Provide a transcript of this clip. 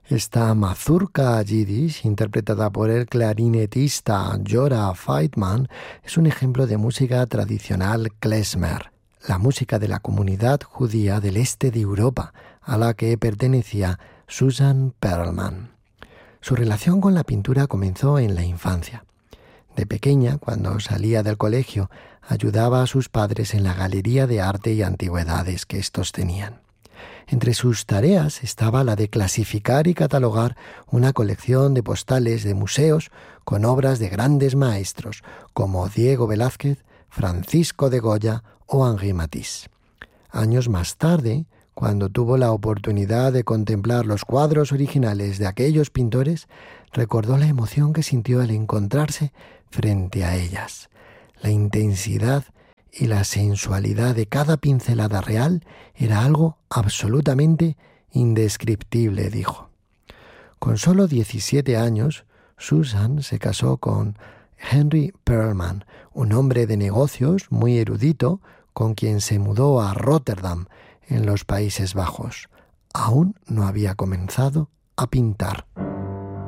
Esta mazurka yiddish, interpretada por el clarinetista Jora Feitman, es un ejemplo de música tradicional klezmer, la música de la comunidad judía del este de Europa, a la que pertenecía Susan Perlman. Su relación con la pintura comenzó en la infancia. De pequeña, cuando salía del colegio, ayudaba a sus padres en la galería de arte y antigüedades que estos tenían. Entre sus tareas estaba la de clasificar y catalogar una colección de postales de museos con obras de grandes maestros como Diego Velázquez, Francisco de Goya o Henri Matisse. Años más tarde, cuando tuvo la oportunidad de contemplar los cuadros originales de aquellos pintores, recordó la emoción que sintió al encontrarse frente a ellas. La intensidad y la sensualidad de cada pincelada real era algo absolutamente indescriptible, dijo. Con solo 17 años, Susan se casó con Henry Perlman, un hombre de negocios muy erudito con quien se mudó a Rotterdam, en los Países Bajos. Aún no había comenzado a pintar.